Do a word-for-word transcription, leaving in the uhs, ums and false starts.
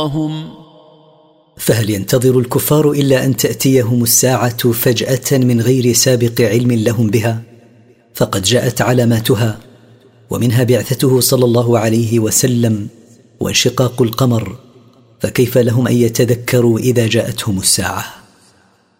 فهل ينتظر الكفار إلا أن تأتيهم الساعة فجأة من غير سابق علم لهم بها؟ فقد جاءت علاماتها، ومنها بعثته صلى الله عليه وسلم وانشقاق القمر، فكيف لهم أن يتذكروا إذا جاءتهم الساعة؟